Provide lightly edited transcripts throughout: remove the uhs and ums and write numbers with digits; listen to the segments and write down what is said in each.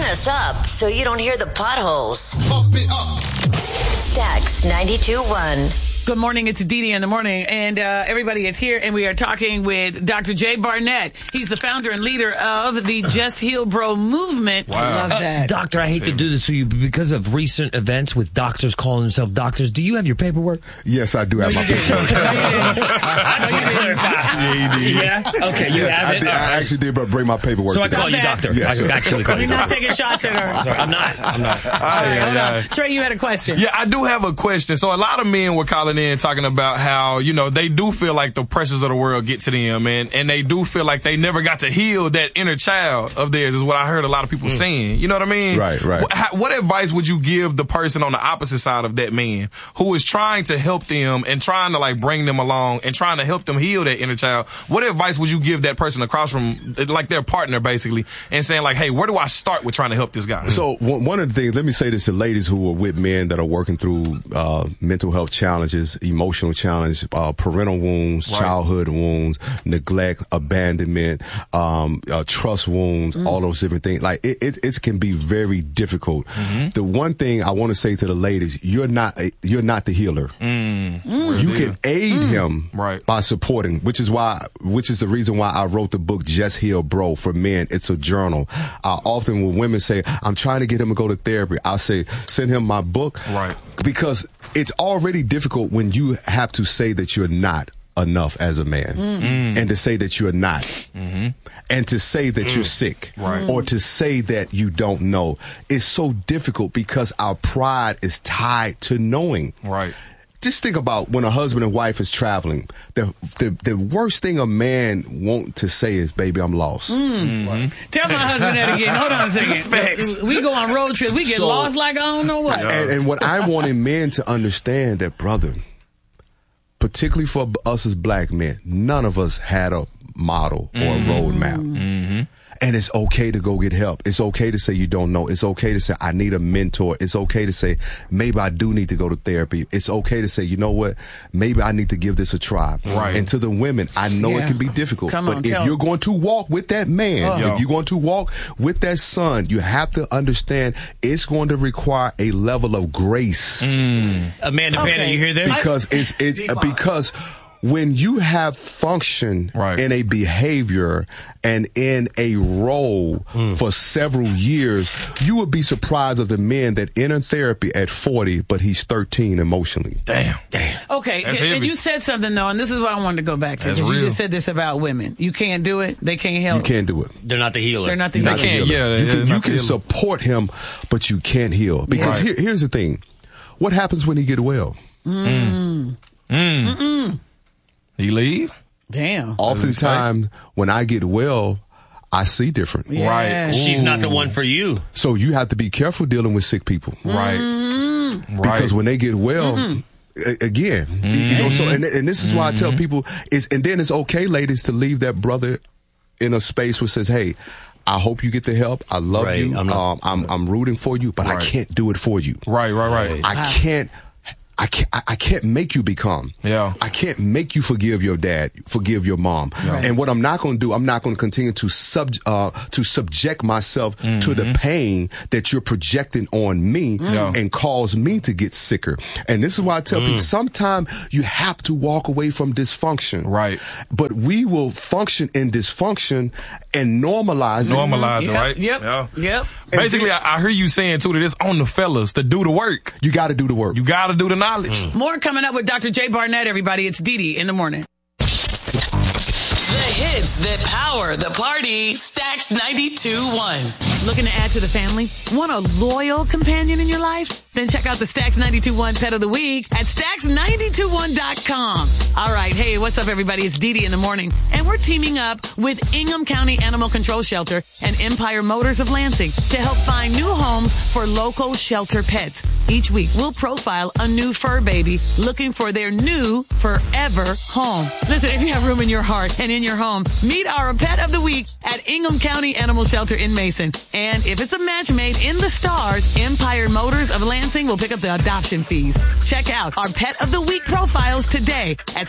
us up so you don't hear the potholes. Pump it up. Stax 92.1. Good morning. It's Dee in the morning, and everybody is here, and we are talking with Dr. Jay Barnett. He's the founder and leader of the Just Heal Bro movement. Wow. I love that. Doctor, I hate to do this to you, but because of recent events with doctors calling themselves doctors, do you have your paperwork? Yes, I do have my paperwork. Yeah? Okay, you have it? I actually did bring my paperwork. So I today. call you doctor. Yes, I actually call you We're not doctor. taking shots at her. Sorry, I'm not. All right, hold on. Trey, you had a question. Yeah, I do have a question. So a lot of men were calling in talking about how, you know, they do feel like the pressures of the world get to them, and they do feel like they never got to heal that inner child of theirs, is what I heard a lot of people saying. You know what I mean? Right. What advice would you give the person on the opposite side of that man who is trying to help them and trying to like bring them along and trying to help them heal that inner child? What advice would you give that person across from, like their partner basically, and saying like, hey, where do I start with trying to help this guy? So one of the things, let me say this to ladies who are with men that are working through mental health challenges, emotional challenges, parental wounds, childhood wounds, neglect, abandonment, trust wounds, all those different things. Like it can be very difficult. The one thing I want to say to the ladies, you're not the healer. You can aid him by supporting, which is the reason why I wrote the book Just Heal Bro for men. It's a journal. Often when women say, I'm trying to get him to go to therapy, I'll say, send him my book. Right. Because it's already difficult when you have to say that you're not enough as a man, and to say that you're not, and to say that you're sick, or to say that you don't know. It's so difficult because our pride is tied to knowing. Right. Just think about when a husband and wife is traveling. The worst thing a man wants to say is, baby, I'm lost. Tell my husband that again. Hold on a second. Facts. We go on road trips. We get lost like I don't know what. And what I wanted men to understand that, brother, particularly for us as black men, none of us had a model or a roadmap. And it's okay to go get help. It's okay to say you don't know. It's okay to say I need a mentor. It's okay to say maybe I do need to go to therapy. It's okay to say, you know what, maybe I need to give this a try. Right. And to the women, I know it can be difficult. But if you're going to walk with that man, if you're going to walk with that son, you have to understand it's going to require a level of grace. Amanda Bannon, you hear this? Because when you have function in a behavior and in a role for several years, you would be surprised of the men that enter therapy at 40, but he's 13 emotionally. Damn. Okay, and you said something though, and this is what I wanted to go back to, because you just said this about women. You can't do it. They can't help. You can't do it. They're not the healer. They're not the healer. You can support him, but you can't heal. Because here's the thing. What happens when he get well? He leave? Damn. Oftentimes, when I get well, I see different. Yeah. She's not the one for you. So you have to be careful dealing with sick people. Because when they get well, again, you know, so, and this is why I tell people, and then it's okay, ladies, to leave that brother in a space where says, hey, I hope you get the help. I love you. I'm rooting for you, but I can't do it for you. Right. I can't make you become. I can't make you forgive your dad, forgive your mom. And what I'm not going to do, I'm not going to continue to subject myself to the pain that you're projecting on me and cause me to get sicker. And this is why I tell people, sometimes you have to walk away from dysfunction. Right. But we will function in dysfunction and normalize it. Right? Yep. Basically, I hear you saying, too, that it's on the fellas to do the work. You got to do the work. You got to do the knowledge. More coming up with Dr. Jay Barnett, everybody. It's Dee in the morning. The hits that power the party. Stax 92.1. Looking to add to the family? Want a loyal companion in your life? Then check out the Stax 92.1 Pet of the Week at Stax921.com. All right. Hey, what's up, everybody? It's Dee in the morning. And we're teaming up with Ingham County Animal Control Shelter and Empire Motors of Lansing to help find new homes for local shelter pets. Each week, we'll profile a new fur baby looking for their new forever home. Listen, if you have room in your heart and in your home, meet our Pet of the Week at Ingham County Animal Shelter in Mason. And if it's a match made in the stars, Empire Motors of Lansing will pick up the adoption fees. Check out our Pet of the Week profiles today at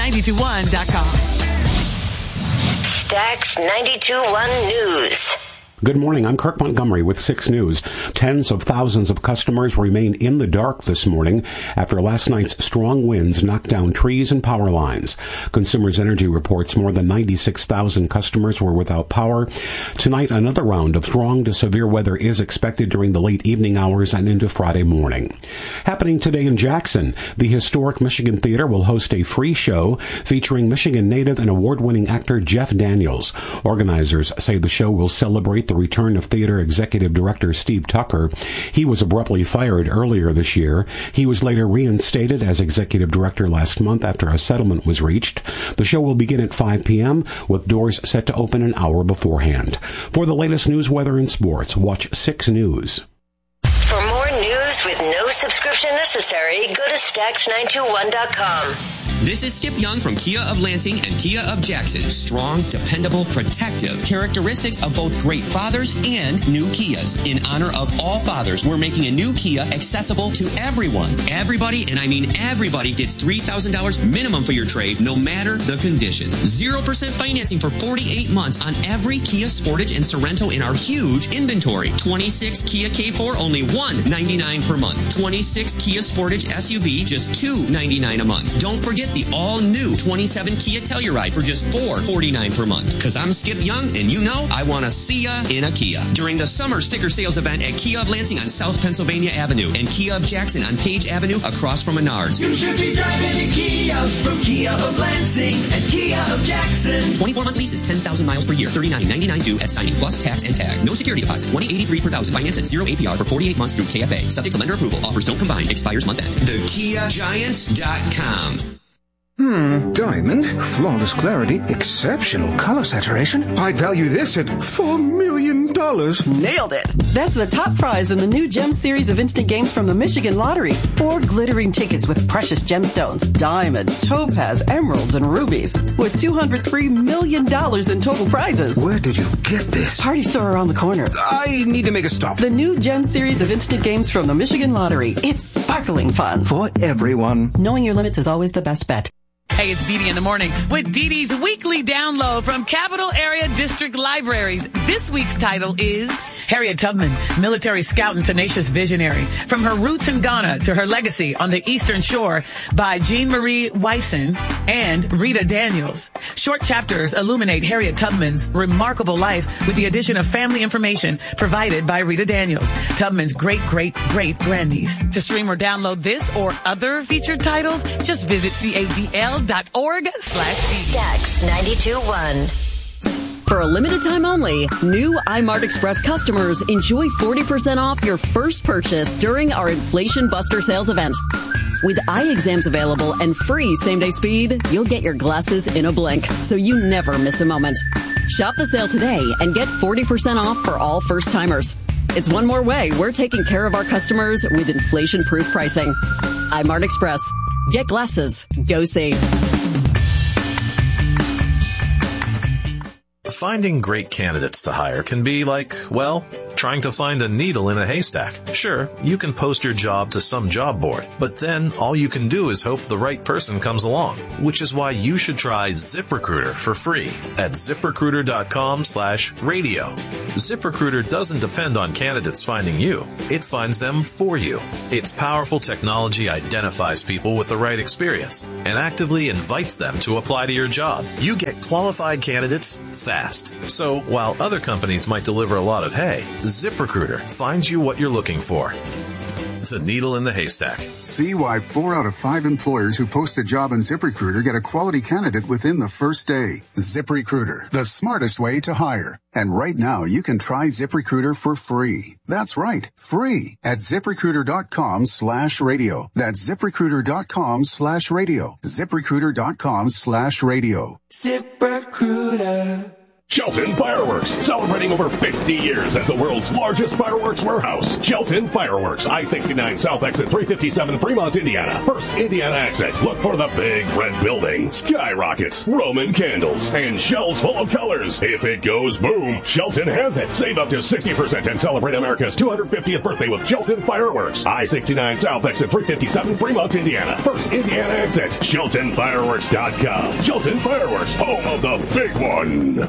Stax921.com. Stax 92.1 News. Good morning. I'm Kirk Montgomery with 6 News. Tens of thousands of customers remain in the dark this morning after last night's strong winds knocked down trees and power lines. Consumers Energy reports more than 96,000 customers were without power. Tonight, another round of strong to severe weather is expected during the late evening hours and into Friday morning. Happening today in Jackson, the historic Michigan Theater will host a free show featuring Michigan native and award-winning actor Jeff Daniels. Organizers say the show will celebrate the return of theater executive director Steve Tucker. He was abruptly fired earlier this year. He was later reinstated as executive director last month after a settlement was reached. The show will begin at 5 p.m. with doors set to open an hour beforehand. For the latest news, weather, and sports, watch 6 News. For more news with no subscription necessary, go to Stax921.com. This is Skip Young from Kia of Lansing and Kia of Jackson. Strong, dependable, protective. Characteristics of both great fathers and new Kias. In honor of all fathers, we're making a new Kia accessible to everyone. Everybody, and I mean everybody, gets $3,000 minimum for your trade, no matter the condition. 0% financing for 48 months on every Kia Sportage and Sorento in our huge inventory. 26 Kia K4, only $199 per month. 26 Kia Sportage SUV, just $299 a month. Don't forget the all-new 27 Kia Telluride for just $449 per month. Because I'm Skip Young, and you know I want to see ya in a Kia. During the summer sticker sales event at Kia of Lansing on South Pennsylvania Avenue and Kia of Jackson on Page Avenue across from Menards. You should be driving a Kia from Kia of Lansing and Kia of Jackson. 24-month leases, 10,000 miles per year, $39.99 due at signing, plus tax and tag. No security deposit, $20.83 per thousand. Finance at 0 APR for 48 months through KFA. Subject to lender approval. Offers don't combine. Expires month end. TheKiaGiant.com. Diamond, flawless clarity, exceptional color saturation. I'd value this at $4 million. Nailed it. That's the top prize in the new Gem series of instant games from the Michigan Lottery. 4 glittering tickets with precious gemstones, diamonds, topaz, emeralds, and rubies, with $203 million in total prizes. Where did you get this? Party store around the corner. I need to make a stop. The new Gem series of instant games from the Michigan Lottery. It's sparkling fun. For everyone. Knowing your limits is always the best bet. Hey, it's Dee Dee in the morning with Dee Dee's weekly download from Capital Area District Libraries. This week's title is Harriet Tubman, military scout and tenacious visionary. From her roots in Ghana to her legacy on the Eastern Shore by Jean Marie Wyson and Rita Daniels. Short chapters illuminate Harriet Tubman's remarkable life with the addition of family information provided by Rita Daniels, Tubman's great-great-great-grandniece. To stream or download this or other featured titles, just visit cadl.org/. Stax 92.1. For a limited time only, new iMart Express customers enjoy 40% off your first purchase during our Inflation Buster sales event. With eye exams available and free same-day speed, you'll get your glasses in a blink, so you never miss a moment. Shop the sale today and get 40% off for all first-timers. It's one more way we're taking care of our customers with inflation-proof pricing. iMart Express. Get glasses. Go see. Finding great candidates to hire can be like, well, trying to find a needle in a haystack. Sure, you can post your job to some job board, but then all you can do is hope the right person comes along, which is why you should try ZipRecruiter for free at ZipRecruiter.com/radio. ZipRecruiter doesn't depend on candidates finding you. It finds them for you. Its powerful technology identifies people with the right experience and actively invites them to apply to your job. You get qualified candidates fast. So while other companies might deliver a lot of hay, ZipRecruiter finds you what you're looking for. The needle in the haystack. See why 4 out of 5 employers who post a job on ZipRecruiter get a quality candidate within the first day. ZipRecruiter, the smartest way to hire. And right now, you can try ZipRecruiter for free. That's right, free at ZipRecruiter.com/radio. That's ZipRecruiter.com/radio. ZipRecruiter.com/radio. ZipRecruiter. Shelton Fireworks, celebrating over 50 years as the world's largest fireworks warehouse. Shelton Fireworks, I-69 South Exit 357, Fremont, Indiana. First Indiana exit. Look for the big red building, skyrockets, Roman candles, and shells full of colors. If it goes boom, Shelton has it. Save up to 60% and celebrate America's 250th birthday with Shelton Fireworks. I-69 South Exit 357, Fremont, Indiana. First Indiana exit. SheltonFireworks.com. Shelton Fireworks, home of the big one.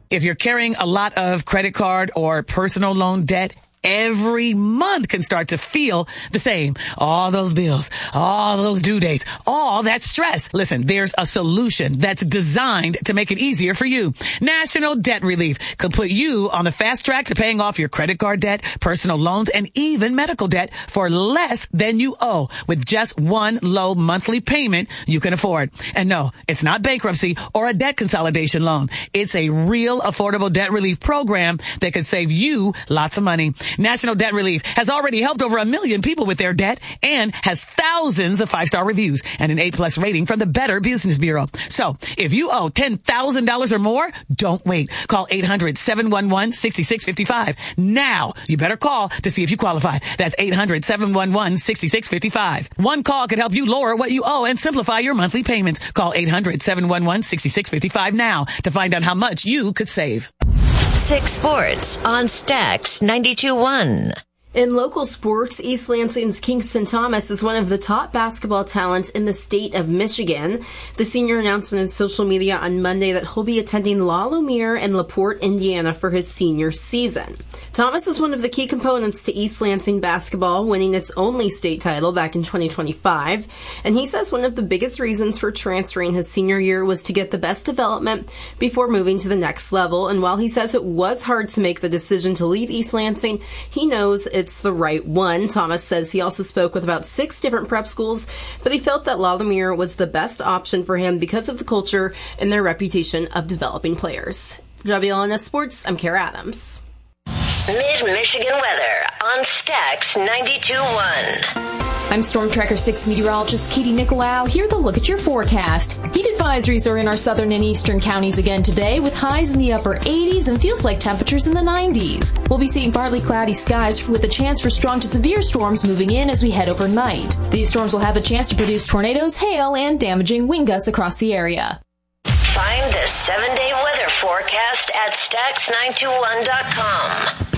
if you're carrying a lot of credit card or personal loan debt, every month can start to feel the same. All those bills, all those due dates, all that stress. Listen, there's a solution that's designed to make it easier for you. National Debt Relief could put you on the fast track to paying off your credit card debt, personal loans, and even medical debt for less than you owe with just one low monthly payment you can afford. And no, it's not bankruptcy or a debt consolidation loan. It's a real affordable debt relief program that could save you lots of money. National Debt Relief has already helped over 1 million people with their debt and has thousands of 5-star reviews and an A+ rating from the Better Business Bureau. So if you owe $10,000 or more, don't wait. Call 800-711-6655. Now, you better call to see if you qualify. That's 800-711-6655. One call could help you lower what you owe and simplify your monthly payments. Call 800-711-6655 now to find out how much you could save. 6 Sports on Stax 92.1. In local sports, East Lansing's Kingston Thomas is one of the top basketball talents in the state of Michigan. The senior announced on his social media on Monday that he'll be attending La Lumiere in LaPorte, Indiana for his senior season. Thomas was one of the key components to East Lansing basketball, winning its only state title back in 2025. And he says one of the biggest reasons for transferring his senior year was to get the best development before moving to the next level. And while he says it was hard to make the decision to leave East Lansing, he knows it's the right one. Thomas says he also spoke with about 6 different prep schools, but he felt that La Lumiere was the best option for him because of the culture and their reputation of developing players. For WLNS Sports, I'm Kara Adams. Mid-Michigan weather on Stax 92.1. I'm Storm Tracker 6 meteorologist Katie Nicolau. Here to look at your forecast. Heat advisories are in our southern and eastern counties again today with highs in the upper 80s and feels like temperatures in the 90s. We'll be seeing partly cloudy skies with a chance for strong to severe storms moving in as we head overnight. These storms will have the chance to produce tornadoes, hail, and damaging wind gusts across the area. Find the 7-day weather forecast at Stax921.com.